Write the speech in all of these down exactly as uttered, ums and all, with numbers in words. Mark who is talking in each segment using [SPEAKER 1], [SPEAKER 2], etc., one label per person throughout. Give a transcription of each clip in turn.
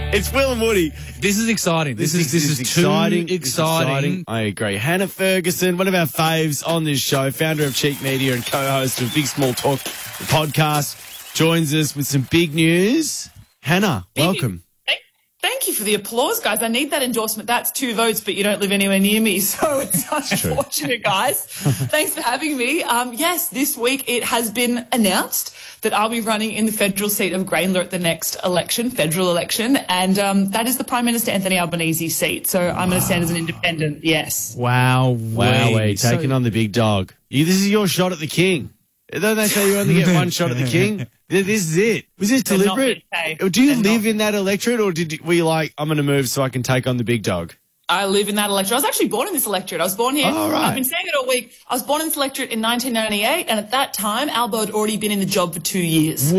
[SPEAKER 1] It's Will and Woody.
[SPEAKER 2] This is exciting. This, this is this, this is, is
[SPEAKER 1] exciting.
[SPEAKER 2] Too exciting.
[SPEAKER 1] exciting. I agree. Hannah Ferguson, one of our faves on this show, founder of Cheek Media and co-host of Big Small Talk podcast, joins us with some big news. Hannah,
[SPEAKER 3] Thank
[SPEAKER 1] welcome.
[SPEAKER 3] You. Thank you for the applause, guys. I need that endorsement. That's two votes, but you don't live anywhere near me, so it's unfortunate, guys. Thanks for having me. Um, yes, this week it has been announced that I'll be running in the federal seat of Grainler at the next election, federal election, and um, that is the Prime Minister Anthony Albanese's seat. So I'm going to stand as an independent, yes.
[SPEAKER 2] Wow.
[SPEAKER 1] Wow, we're taking
[SPEAKER 2] so, on
[SPEAKER 1] the big dog. You, this is your shot at the king. Don't they say you only get one shot at the king? This is it. Was this deliberate? Do you
[SPEAKER 3] They're
[SPEAKER 1] live
[SPEAKER 3] not.
[SPEAKER 1] in that electorate, or did you, were you like, I'm going to move so I can take on the big dog?
[SPEAKER 3] I live in that electorate. I was actually born in this electorate. I was born here.
[SPEAKER 1] Oh, right.
[SPEAKER 3] I've been saying it all week. I was born in this electorate in nineteen ninety-eight, and at that time, Albo had already been in the job for two years.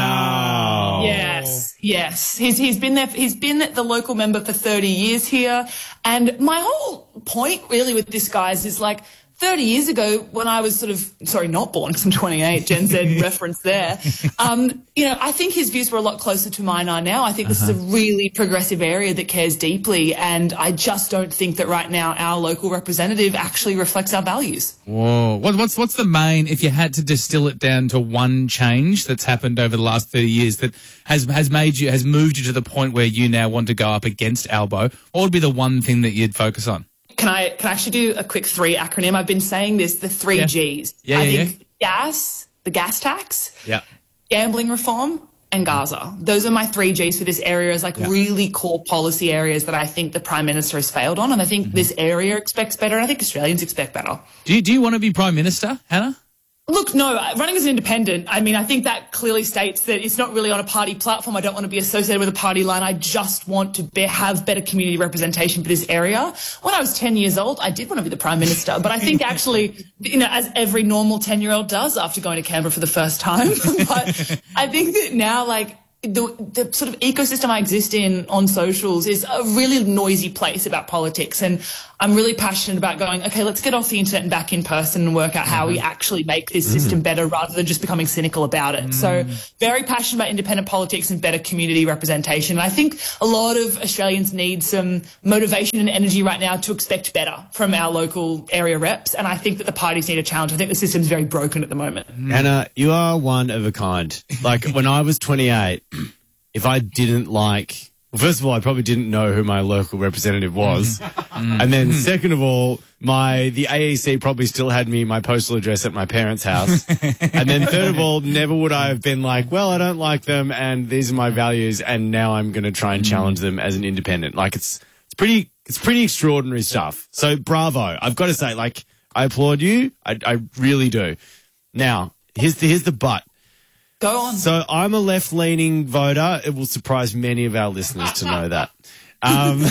[SPEAKER 1] Wow.
[SPEAKER 3] Yes, yes. He's he's been there. He's been the local member for thirty years here, and my whole point really with this, guys, is like, thirty years ago, when I was sort of, sorry, not born, because I'm twenty-eight, Gen Z reference there, um, you know, I think his views were a lot closer to mine are now. I think this uh-huh. is a really progressive area that cares deeply, and I just don't think that right now our local representative actually reflects our values.
[SPEAKER 2] Whoa. What, what's, what's the main, if you had to distill it down to one change that's happened over the last thirty years that has, has made you, has moved you to the point where you now want to go up against Albo, what would be the one thing that you'd focus on?
[SPEAKER 3] Can I can I actually do a quick three acronym? I've been saying this, the three
[SPEAKER 2] Yeah.
[SPEAKER 3] Gs.
[SPEAKER 2] Yeah,
[SPEAKER 3] I
[SPEAKER 2] yeah,
[SPEAKER 3] think gas, the gas tax,
[SPEAKER 2] Yeah.
[SPEAKER 3] gambling reform, and Gaza. Those are my three Gs for this area as like
[SPEAKER 2] Yeah.
[SPEAKER 3] really core policy areas that I think the Prime Minister has failed on. And I think mm-hmm. this area expects better, and I think Australians expect better.
[SPEAKER 2] Do you, do you want to be Prime Minister, Hannah?
[SPEAKER 3] Look, no, running as an independent, I mean, I think that clearly states that it's not really on a party platform. I don't want to be associated with a party line. I just want to be, have better community representation for this area. When I was ten years old, I did want to be the Prime Minister, but I think actually, you know, as every normal ten-year-old does after going to Canberra for the first time, but I think that now, like, The, the sort of ecosystem I exist in on socials is a really noisy place about politics, and I'm really passionate about going, okay, let's get off the internet and back in person and work out how we actually make this mm. system better rather than just becoming cynical about it. Mm. So very passionate about independent politics and better community representation. And I think a lot of Australians need some motivation and energy right now to expect better from our local area reps, and I think that the parties need a challenge. I think the system's very broken at the moment.
[SPEAKER 1] Mm. Anna, you are one of a kind. Like, when I was twenty-eight, if I didn't like, well, first of all, I probably didn't know who my local representative was. Mm. And then second of all, my, the A E C probably still had me my postal address at my parents' house. And then third of all, never would I have been like, well, I don't like them and these are my values, and now I'm going to try and challenge them as an independent. Like, it's, it's pretty, it's pretty extraordinary stuff. So bravo. I've got to say, like, I applaud you. I, I really do. Now, here's the, here's the but.
[SPEAKER 3] Go on.
[SPEAKER 1] So I'm a left-leaning voter. It will surprise many of our listeners to know that. Um,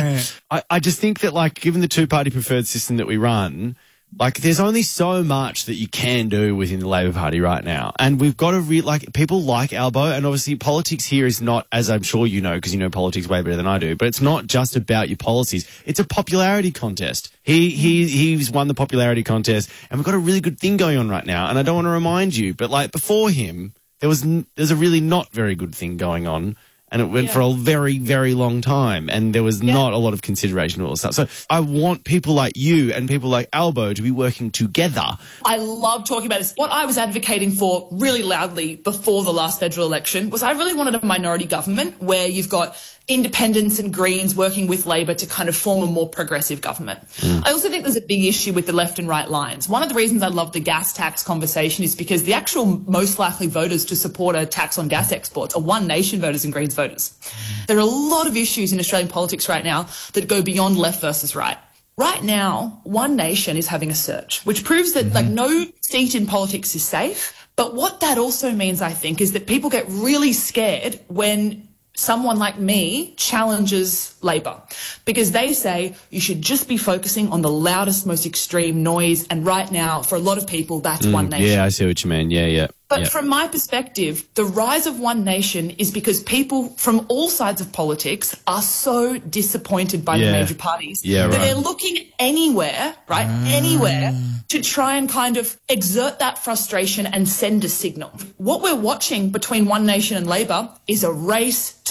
[SPEAKER 1] I, I just think that, like, given the two-party preferred system that we run, like, there's only so much that you can do within the Labor Party right now. And we've got to re- like, people like Albo, and obviously politics here is not, as I'm sure you know, because you know politics way better than I do, but it's not just about your policies. It's a popularity contest. He, he, he's won the popularity contest, and we've got a really good thing going on right now. And I don't want to remind you, but, like, before him, there was, n- there's a really not very good thing going on. And it went yeah. for a very, very long time, and there was yeah. not a lot of consideration of all this stuff. So I want people like you and people like Albo to be working together.
[SPEAKER 3] I love talking about this. What I was advocating for really loudly before the last federal election was I really wanted a minority government where you've got independents and Greens working with Labor to kind of form a more progressive government. Mm. I also think there's a big issue with the left and right lines. One of the reasons I love the gas tax conversation is because the actual most likely voters to support a tax on gas exports are One Nation voters and Greens voters. Mm. There are a lot of issues in Australian politics right now that go beyond left versus right. Right now, One Nation is having a surge, which proves that, mm-hmm. like, no seat in politics is safe. But what that also means, I think, is that people get really scared when someone like me challenges Labor, because they say you should just be focusing on the loudest, most extreme noise. And right now, for a lot of people, that's mm, One Nation.
[SPEAKER 1] Yeah, I see what you mean. Yeah, yeah.
[SPEAKER 3] But
[SPEAKER 1] yeah.
[SPEAKER 3] from my perspective, the rise of One Nation is because people from all sides of politics are so disappointed by
[SPEAKER 1] yeah.
[SPEAKER 3] the major parties
[SPEAKER 1] yeah,
[SPEAKER 3] that
[SPEAKER 1] right.
[SPEAKER 3] they're looking anywhere, right, ah. anywhere to try and kind of exert that frustration and send a signal. What we're watching between One Nation and Labor is a race to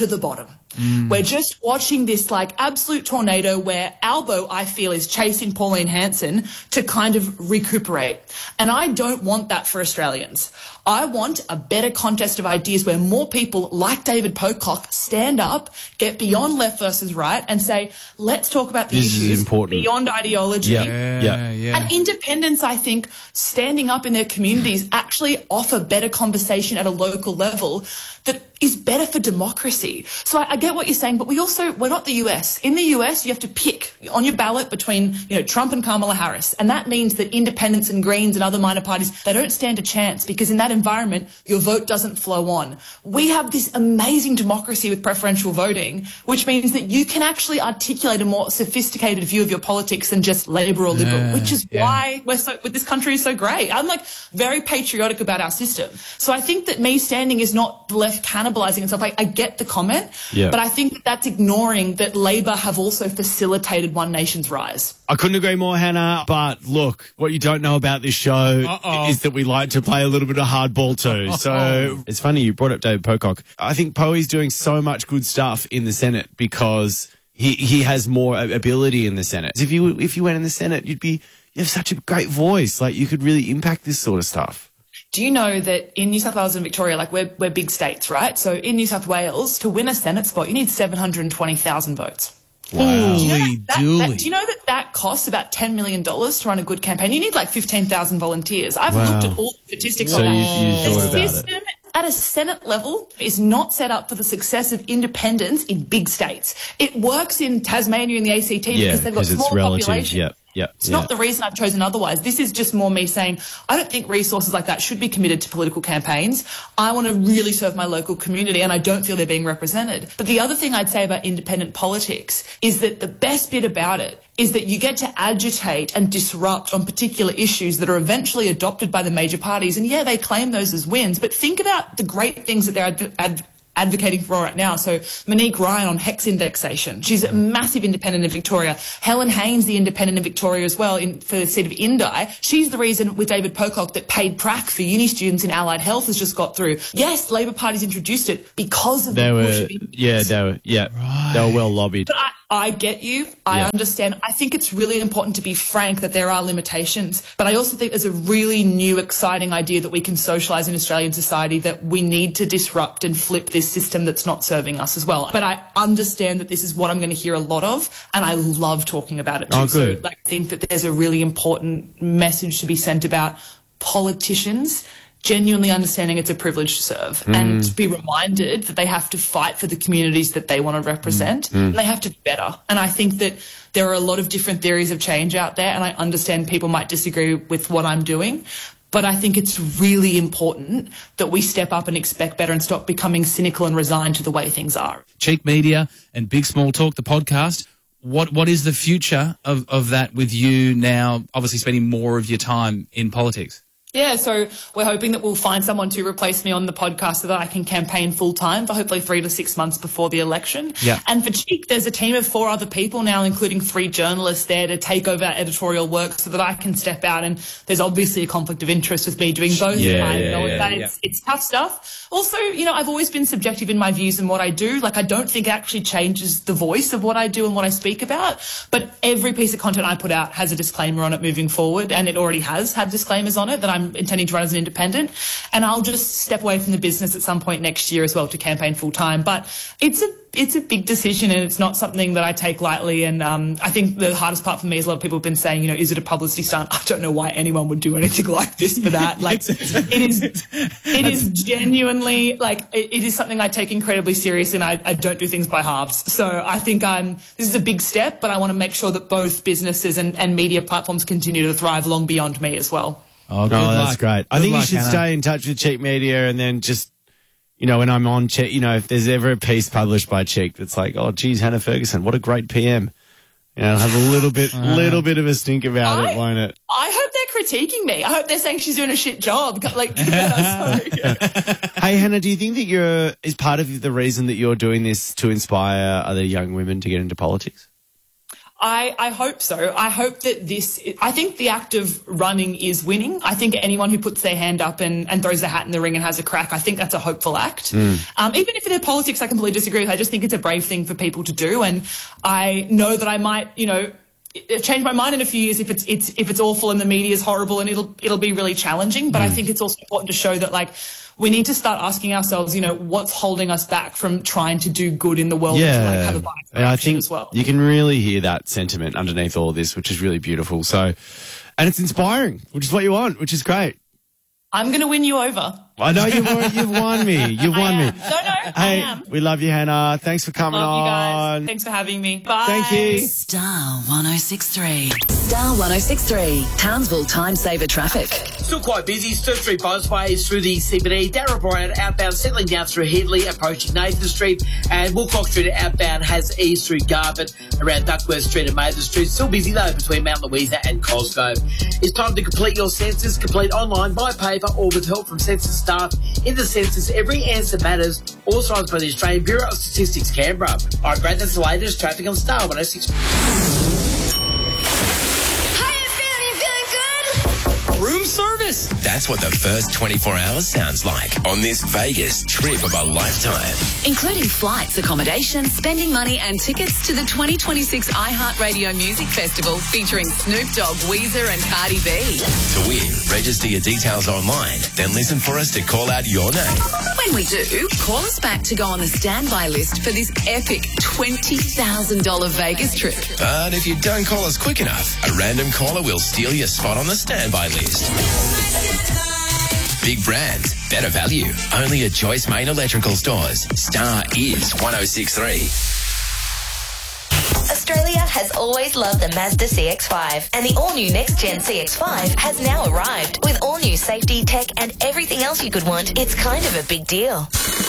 [SPEAKER 3] to the bottom. Mm. We're just watching this like absolute tornado where Albo, I feel, is chasing Pauline Hanson to kind of recuperate. And I don't want that for Australians. I want a better contest of ideas where more people like David Pocock stand up, get beyond left versus right and say, let's talk about the
[SPEAKER 1] this
[SPEAKER 3] issues
[SPEAKER 1] is important.
[SPEAKER 3] beyond ideology.
[SPEAKER 1] Yeah.
[SPEAKER 2] Yeah,
[SPEAKER 1] Yeah.
[SPEAKER 2] yeah.
[SPEAKER 3] And independents, I think, standing up in their communities actually offer better conversation at a local level that is better for democracy. So I, I get what you're saying, but we also, we're not the U S. In the U S, you have to pick on your ballot between, you know, Trump and Kamala Harris. And that means that independents and Greens and other minor parties, they don't stand a chance because in that environment, your vote doesn't flow on. We have this amazing democracy with preferential voting, which means that you can actually articulate a more sophisticated view of your politics than just Labor or Liberal,
[SPEAKER 2] Yeah,
[SPEAKER 3] which is
[SPEAKER 2] yeah.
[SPEAKER 3] why we're so, this country is so great. I'm like very patriotic about our system. So I think that me standing is not the left cannibalizing itself. I, I get the comment,
[SPEAKER 1] Yeah.
[SPEAKER 3] but I think that that's ignoring that Labor have also facilitated One Nation's rise.
[SPEAKER 1] I couldn't agree more, Hannah. But look, what you don't know about this show
[SPEAKER 2] Uh-oh.
[SPEAKER 1] is that we like to play a little bit of hardball too. So it's funny you brought up David Pocock. I think Poe's doing so much good stuff in the Senate because he he has more ability in the Senate. If you if you went in the Senate, you'd be you have such a great voice. Like you could really impact this sort of stuff.
[SPEAKER 3] Do you know that in New South Wales and Victoria, like we're, we're big states, right? So in New South Wales, to win a Senate spot, you need seven hundred twenty thousand votes.
[SPEAKER 2] Holy
[SPEAKER 3] Do you know that, that,
[SPEAKER 2] dooly.
[SPEAKER 3] that, do you know that that costs about ten million dollars to run a good campaign? You need like fifteen thousand volunteers. I've
[SPEAKER 1] Wow.
[SPEAKER 3] looked at all the statistics
[SPEAKER 1] So
[SPEAKER 3] on that.
[SPEAKER 1] you, you
[SPEAKER 3] The
[SPEAKER 1] thought about it.
[SPEAKER 3] system at a Senate level is not set up for the success of independents in big states. It works in Tasmania and the A C T
[SPEAKER 1] Yeah,
[SPEAKER 3] because they've got
[SPEAKER 1] because it's
[SPEAKER 3] small
[SPEAKER 1] relative.
[SPEAKER 3] population.
[SPEAKER 1] Yeah, yeah.
[SPEAKER 3] It's
[SPEAKER 1] yeah.
[SPEAKER 3] not the reason I've chosen otherwise. This is just more me saying, I don't think resources like that should be committed to political campaigns. I want to really serve my local community and I don't feel they're being represented. But the other thing I'd say about independent politics is that the best bit about it is that you get to agitate and disrupt on particular issues that are eventually adopted by the major parties. And yeah, they claim those as wins, but think about the great things that they're ad- ad- advocating for right now. So Monique Ryan on HECS indexation. She's a massive independent in Victoria. Helen Haynes, the independent in Victoria as well, in, for the seat of Indi. She's the reason with David Pocock that paid prac for uni students in allied health has just got through. Yes, Labor Party's introduced it because of
[SPEAKER 1] They
[SPEAKER 3] the
[SPEAKER 1] were,
[SPEAKER 3] push of independence.
[SPEAKER 1] yeah, they were, yeah, they were well lobbied.
[SPEAKER 3] But I, I get you. I
[SPEAKER 1] Yeah.
[SPEAKER 3] understand. I think it's really important to be frank that there are limitations. But I also think there's a really new, exciting idea that we can socialise in Australian society that we need to disrupt and flip this system that's not serving us as well. But I understand that this is what I'm going to hear a lot of, and I love talking about it too.
[SPEAKER 1] Oh, good.
[SPEAKER 3] So like, I think that there's a really important message to be sent about politicians genuinely understanding it's a privilege to serve
[SPEAKER 1] Mm.
[SPEAKER 3] and to be reminded that they have to fight for the communities that they want to represent
[SPEAKER 1] Mm.
[SPEAKER 3] and they have to be better. And I think that there are a lot of different theories of change out there, and I understand people might disagree with what I'm doing, but I think it's really important that we step up and expect better and stop becoming cynical and resigned to the way things are.
[SPEAKER 2] Cheek Media and Big Small Talk, the podcast. What What is the future of, of that with you now, obviously spending more of your time in politics?
[SPEAKER 3] Yeah, so we're hoping that we'll find someone to replace me on the podcast so that I can campaign full time for hopefully three to six months before the election.
[SPEAKER 2] Yeah.
[SPEAKER 3] And for Cheek, there's a team of four other people now, including three journalists there to take over editorial work so that I can step out. And there's obviously a conflict of interest with me doing both.
[SPEAKER 1] Yeah,
[SPEAKER 3] I
[SPEAKER 1] yeah,
[SPEAKER 3] know
[SPEAKER 1] yeah,
[SPEAKER 3] that
[SPEAKER 2] yeah.
[SPEAKER 3] it's, it's tough stuff. Also, you know, I've always been subjective in my views and what I do. Like, I don't think it actually changes the voice of what I do and what I speak about. But every piece of content I put out has a disclaimer on it moving forward, and it already has had disclaimers on it that I'm intending to run as an independent. And I'll just step away from the business at some point next year as well to campaign full time. But it's a it's a big decision, and it's not something that I take lightly. And um, I think the hardest part for me is a lot of people have been saying, you know, is it a publicity stunt? I don't know why anyone would do anything like this for that. Like, it is, it is genuinely like it, it is something I take incredibly serious, and I, I don't do things by halves. So I think I'm. This is a big step, but I want to make sure that both businesses and, and media platforms continue to thrive long beyond me as well.
[SPEAKER 2] Oh, good
[SPEAKER 1] Oh,
[SPEAKER 2] luck.
[SPEAKER 1] that's great. I
[SPEAKER 2] Good
[SPEAKER 1] think
[SPEAKER 2] luck,
[SPEAKER 1] you should
[SPEAKER 2] Hannah.
[SPEAKER 1] stay in touch with Cheek Media, and then just, you know, when I'm on Cheek, you know, if there's ever a piece published by Cheek that's like, oh, geez, Hannah Ferguson, what a great P M. You know, I'll have a little bit, little bit of a stink about
[SPEAKER 3] I-
[SPEAKER 1] it, won't it?
[SPEAKER 3] I hope they're critiquing me. I hope they're saying she's doing a shit job. Like, yeah, sorry.
[SPEAKER 1] Hey, Hannah, do you think that you're, is part of the reason that you're doing this to inspire other young women to get into politics?
[SPEAKER 3] I, I hope so. I hope that this, I think the act of running is winning. I think anyone who puts their hand up and, and throws their hat in the ring and has a crack, I think that's a hopeful act. Mm. Um, even if they're politics, I completely disagree with. I just think it's a brave thing for people to do. And I know that I might, you know, change my mind in a few years if it's, it's, if it's awful and the media is horrible and it'll, it'll be really challenging. But mm. I think it's also important to show that, like, we need to start asking ourselves, you know, what's holding us back from trying to do good in the world
[SPEAKER 1] yeah.
[SPEAKER 3] and to, like, have a bias
[SPEAKER 1] and I think
[SPEAKER 3] as well.
[SPEAKER 1] You can really hear that sentiment underneath all of this, which is really beautiful. So, and it's inspiring, which is what you want, which is great.
[SPEAKER 3] I'm going to win you over.
[SPEAKER 1] I know you've won, you've won me. You've won me.
[SPEAKER 3] No, no,
[SPEAKER 1] hey,
[SPEAKER 3] I am.
[SPEAKER 1] We love you, Hannah. Thanks for coming
[SPEAKER 3] love
[SPEAKER 1] on.
[SPEAKER 3] You guys. Thanks for having me. Bye.
[SPEAKER 1] Thank you.
[SPEAKER 4] Star one oh six three. Star one oh six three. Townsville Time Saver Traffic.
[SPEAKER 5] Still quite busy. Sturt Street Buzzway is through the C B D. Darrabri outbound settling down through Headley, approaching Nathan Street. And Woolcock Street outbound has eased through Garbutt around Duckworth Street and Mather Street. Still busy though between Mount Louisa and Cosgrove. It's time to complete your census. Complete online, by paper, or with help from census staff. In the census, every answer matters. Authorised by the Australian Bureau of Statistics, Canberra. All right, Brad, that's the latest traffic on Star one oh six.
[SPEAKER 6] Room service. That's what the first twenty-four hours sounds like on this Vegas trip of a lifetime.
[SPEAKER 4] Including flights, accommodation, spending money and tickets to the twenty twenty-six iHeartRadio Music Festival featuring Snoop Dogg, Weezer and Cardi B.
[SPEAKER 6] To win, register your details online, then listen for us to call out your name.
[SPEAKER 4] When we do, call us back to go on the standby list for this epic twenty thousand dollars Vegas trip.
[SPEAKER 6] But if you don't call us quick enough, a random caller will steal your spot on the standby list. Big brands, better value. Only at Joyce Main Electrical Stores. Star is one oh six three.
[SPEAKER 7] Australia has always loved the Mazda C X five, and the all-new next-gen C X five has now arrived. With all-new safety, tech and everything else you could want, it's kind of a big deal.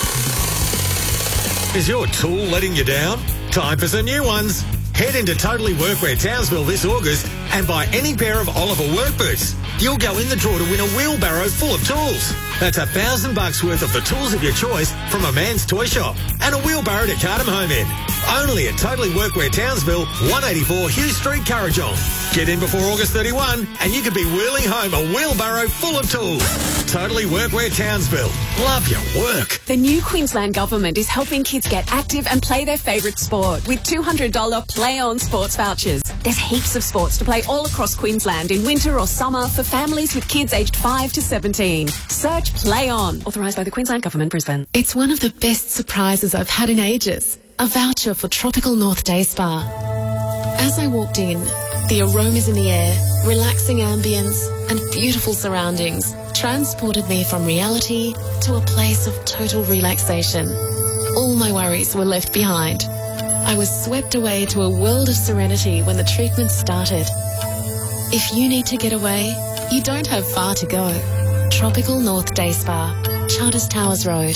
[SPEAKER 8] Is your tool letting you down? Time for some new ones. Head into Totally Workwear Townsville this August and buy any pair of Oliver work boots. You'll go in the draw to win a wheelbarrow full of tools. That's a thousand bucks worth of the tools of your choice from a man's toy shop and a wheelbarrow to cart 'em home in. Only at Totally Workwear Townsville, one eighty-four Hughes Street, Currajong. Get in before August thirty-first and you could be wheeling home a wheelbarrow full of tools. Totally Workwear Townsville. Love your work.
[SPEAKER 9] The new Queensland Government is helping kids get active and play their favourite sport with two hundred dollars Play On sports vouchers. There's heaps of sports to play all across Queensland in winter or summer for families with kids aged five to seventeen. Search Play On. Authorised by the Queensland Government, Brisbane.
[SPEAKER 10] It's one of the best surprises I've had in ages. A voucher for Tropical North Day Spa. As I walked in, the aromas in the air, relaxing ambience and beautiful surroundings transported me from reality to a place of total relaxation. All my worries were left behind. I was swept away to a world of serenity when the treatment started. If you need to get away, you don't have far to go. Tropical North Day Spa, Charters Towers Road.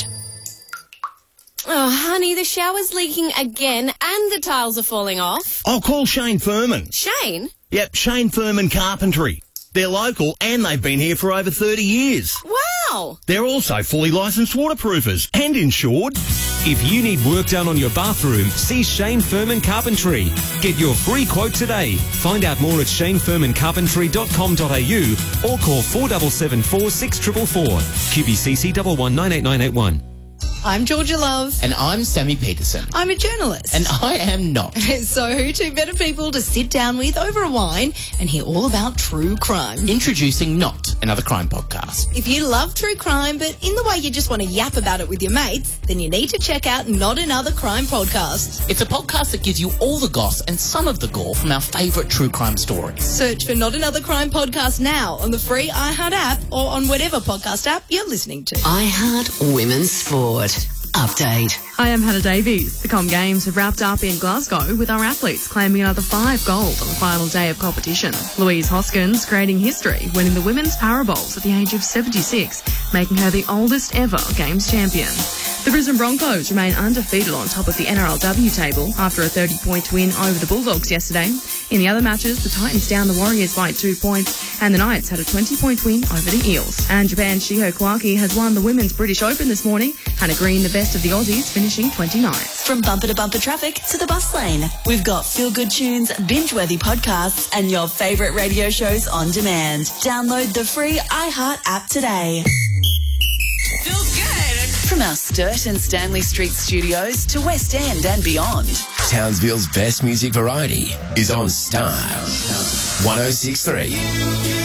[SPEAKER 11] Oh, honey, the shower's leaking again and the tiles are falling off.
[SPEAKER 12] I'll call Shane Furman.
[SPEAKER 11] Shane?
[SPEAKER 12] Yep, Shane Furman Carpentry. They're local and they've been here for over thirty years.
[SPEAKER 11] Wow!
[SPEAKER 12] They're also fully licensed waterproofers and insured.
[SPEAKER 13] If you need work done on your bathroom, see Shane Furman Carpentry. Get your free quote today. Find out more at shane furman carpentry dot com dot a u or call four seven seven four, six four four four. Q B C C one one nine eight nine eight one.
[SPEAKER 14] I'm Georgia Love.
[SPEAKER 15] And I'm Sammy Peterson.
[SPEAKER 14] I'm a journalist.
[SPEAKER 15] And I am not.
[SPEAKER 14] So who two better people to sit down with over a wine and hear all about true crime?
[SPEAKER 15] Introducing Not, another crime podcast.
[SPEAKER 14] If you love true crime, but in the way you just want to yap about it with your mates, then you need to check out Not Another Crime Podcast.
[SPEAKER 15] It's a podcast that gives you all the goss and some of the gore from our favourite true crime stories.
[SPEAKER 14] Search for Not Another Crime Podcast now on the free iHeart app or on whatever podcast app you're listening to.
[SPEAKER 4] iHeart Women's Sport. Update.
[SPEAKER 16] Hi, I'm Hannah Davies. The Com Games have wrapped up in Glasgow with our athletes claiming another five gold on the final day of competition. Louise Hoskins creating history, winning the women's para bowls at the age of seventy-six, making her the oldest ever Games champion. The Brisbane Broncos remain undefeated on top of the N R L W table after a thirty-point win over the Bulldogs yesterday. In the other matches, the Titans downed the Warriors by two points and the Knights had a twenty-point win over the Eels. And Japan's Shiho Kawaki has won the Women's British Open this morning. Hannah Green, the best of the Aussies, finishing twenty-ninth.
[SPEAKER 17] From bumper to bumper traffic to the bus lane, we've got feel-good tunes, binge-worthy podcasts and your favourite radio shows on demand. Download the free iHeart app today.
[SPEAKER 4] Feels good. From our Sturt and Stanley Street studios to West End and beyond.
[SPEAKER 6] Townsville's best music variety is on Star one oh six point three.